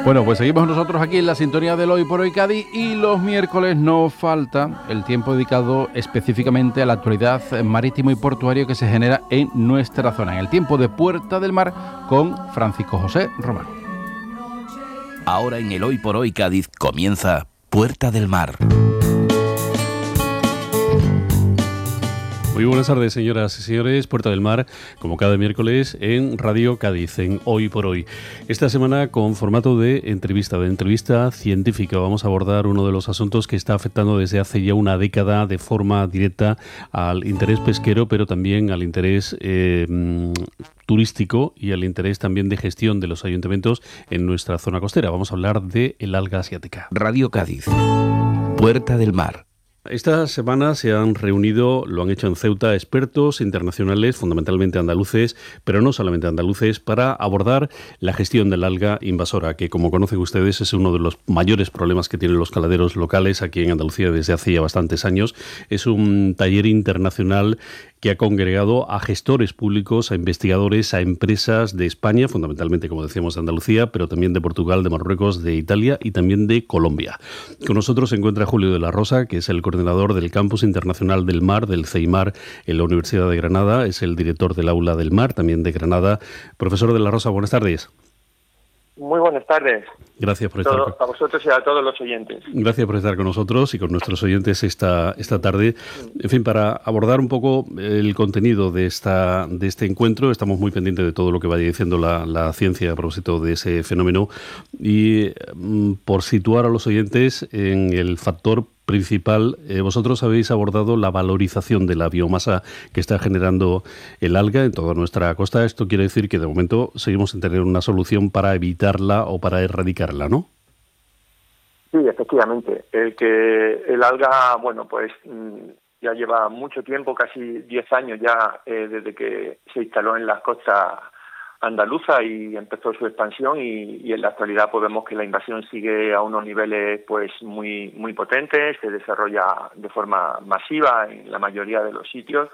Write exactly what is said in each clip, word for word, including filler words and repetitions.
Bueno, pues seguimos nosotros aquí en la sintonía del Hoy por Hoy Cádiz y los miércoles no falta el tiempo dedicado específicamente a la actualidad marítimo y portuario que se genera en nuestra zona, en el tiempo de Puerta del Mar con Francisco José Román. Ahora en el Hoy por Hoy Cádiz comienza Puerta del Mar. Muy buenas tardes, señoras y señores. Puerta del Mar, como cada miércoles, en Radio Cádiz, en Hoy por Hoy. Esta semana con formato de entrevista, de entrevista científica. Vamos a abordar uno de los asuntos que está afectando desde hace ya una década de forma directa al interés pesquero, pero también al interés eh, turístico y al interés también de gestión de los ayuntamientos en nuestra zona costera. Vamos a hablar de el alga asiática. Radio Cádiz, Puerta del Mar. Esta semana se han reunido, lo han hecho en Ceuta, expertos internacionales, fundamentalmente andaluces, pero no solamente andaluces, para abordar la gestión del alga invasora, que como conocen ustedes es uno de los mayores problemas que tienen los caladeros locales aquí en Andalucía desde hace ya bastantes años. Es un taller internacional que ha congregado a gestores públicos, a investigadores, a empresas de España, fundamentalmente, como decíamos, de Andalucía, pero también de Portugal, de Marruecos, de Italia y también de Colombia. Con nosotros se encuentra Julio de la Rosa, que es el coordinador del Campus Internacional del Mar, del CEIMAR, en la Universidad de Granada. Es el director del Aula del Mar, también de Granada. Profesor de la Rosa, buenas tardes. Muy buenas tardes. Gracias por Todo, estar a vosotros y a todos los oyentes. Gracias por estar con nosotros y con nuestros oyentes esta esta tarde. En fin, para abordar un poco el contenido de esta de este encuentro, estamos muy pendientes de todo lo que vaya diciendo la, la ciencia a propósito de ese fenómeno y mm, por situar a los oyentes en el factor principal, eh, vosotros habéis abordado la valorización de la biomasa que está generando el alga en toda nuestra costa. Esto quiere decir que de momento seguimos sin tener una solución para evitarla o para erradicarla, ¿no? Sí, efectivamente. El que el alga, bueno, pues ya lleva mucho tiempo, casi diez años ya, eh, desde que se instaló en las costas andaluza y empezó su expansión y, y en la actualidad pues vemos que la invasión sigue a unos niveles pues muy muy potentes, se desarrolla de forma masiva en la mayoría de los sitios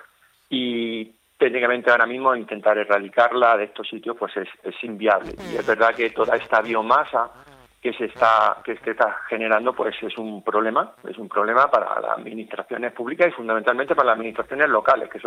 y técnicamente ahora mismo intentar erradicarla de estos sitios pues es, es inviable. Y es verdad que toda esta biomasa que se está que se está generando pues es un problema, es un problema para las administraciones públicas y fundamentalmente para las administraciones locales, que son